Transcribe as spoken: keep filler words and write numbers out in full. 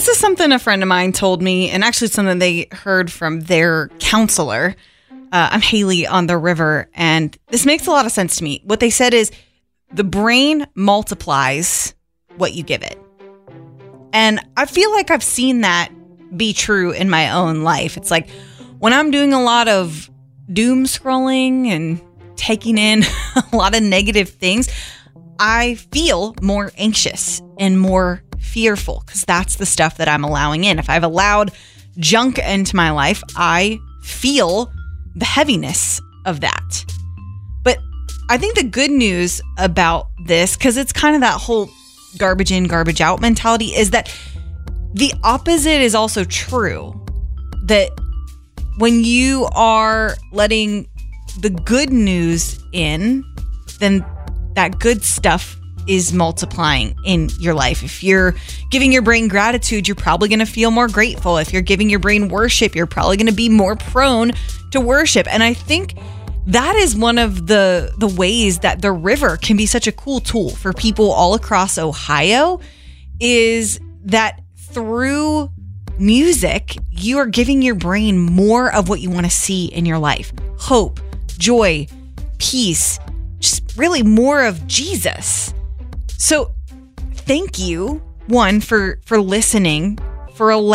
This is something a friend of mine told me, and actually something they heard from their counselor. Uh, I'm Haley on the river, and this makes a lot of sense to me. What they said is the brain multiplies what you give it. And I feel like I've seen that be true in my own life. It's like when I'm doing a lot of doom scrolling and taking in a lot of negative things, I feel more anxious and more fearful because that's the stuff that I'm allowing in. If I've allowed junk into my life, I feel the heaviness of that. But I think the good news about this, because it's kind of that whole garbage in, garbage out mentality, is that the opposite is also true. That when you are letting the good news in, then that good stuff is multiplying in your life. If you're giving your brain gratitude, you're probably going to feel more grateful. If you're giving your brain worship, you're probably going to be more prone to worship. And I think that is one of the the ways that the river can be such a cool tool for people all across Ohio, is that through music, you are giving your brain more of what you want to see in your life. Hope, joy, peace, just really more of Jesus. So thank you, one, for, for listening, for allowing